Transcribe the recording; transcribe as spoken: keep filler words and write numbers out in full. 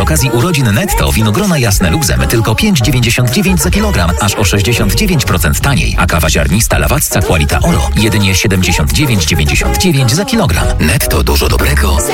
okazji urodzin Netto winogrona jasne lub zemy tylko pięć dziewięćdziesiąt dziewięć za kilogram, aż o sześćdziesiąt dziewięć procent taniej, a kawa ziarnista Lawacka Qualita Oro jedynie siedemdziesiąt dziewięć dziewięćdziesiąt dziewięć za kilogram. Netto, dużo dobrego.